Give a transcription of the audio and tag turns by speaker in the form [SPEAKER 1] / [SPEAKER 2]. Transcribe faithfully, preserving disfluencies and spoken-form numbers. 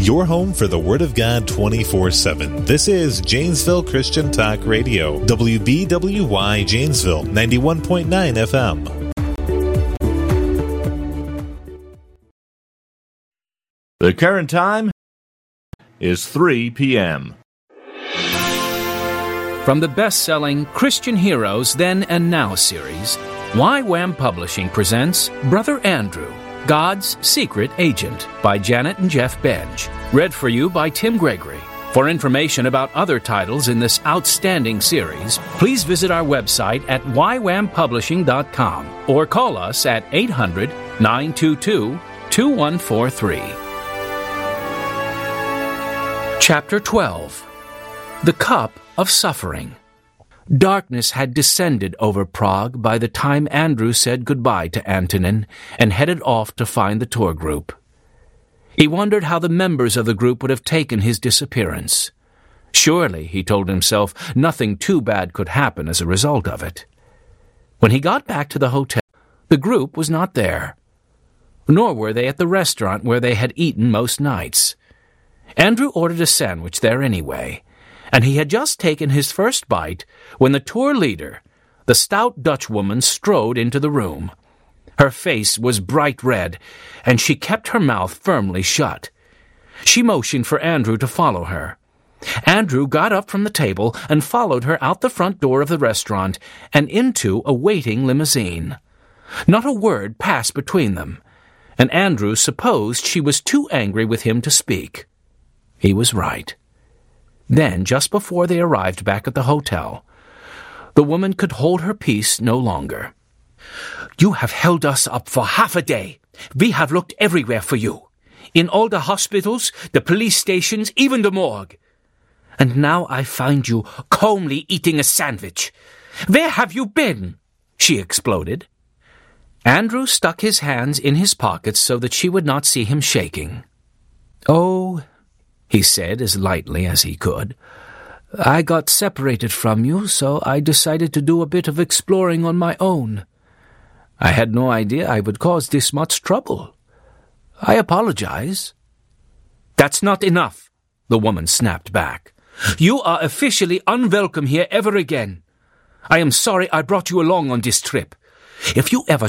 [SPEAKER 1] your home for the Word of God twenty-four seven. This is Janesville Christian Talk Radio, W B W Y Janesville, ninety-one point nine F M.
[SPEAKER 2] The current time is three p.m.
[SPEAKER 3] From the best-selling Christian Heroes Then and Now series, Y WAM Publishing presents Brother Andrew, God's Secret Agent by Janet and Jeff Benj. Read for you by Tim Gregory. For information about other titles in this outstanding series, please visit our website at y wam publishing dot com or call us at eight hundred, nine two two, two one four three. Chapter twelve. The Cup of Suffering. Darkness had descended over Prague by the time Andrew said goodbye to Antonin and headed off to find the tour group. He wondered how the members of the group would have taken his disappearance. Surely, he told himself, nothing too bad could happen as a result of it. When he got back to the hotel, the group was not there. Nor were they at the restaurant where they had eaten most nights. Andrew ordered a sandwich there anyway, and he had just taken his first bite when the tour leader, the stout Dutchwoman, strode into the room. Her face was bright red, and she kept her mouth firmly shut. She motioned for Andrew to follow her. Andrew got up from the table and followed her out the front door of the restaurant and into a waiting limousine. Not a word passed between them, and Andrew supposed she was too angry with him to speak. He was right. Then, just before they arrived back at the hotel, the woman could hold her peace no longer. "You have held us up for half a day. We have looked everywhere for you. In all the hospitals, the police stations, even the morgue. And now I find you calmly eating a sandwich. Where have you been?" she exploded. Andrew stuck his hands in his pockets so that she would not see him shaking. "Oh," he said as lightly as he could, "I got separated from you, so I decided to do a bit of exploring on my own. I had no idea I would cause this much trouble. I apologize." "That's not enough," the woman snapped back. "You are officially unwelcome here ever again. I am sorry I brought you along on this trip. If you ever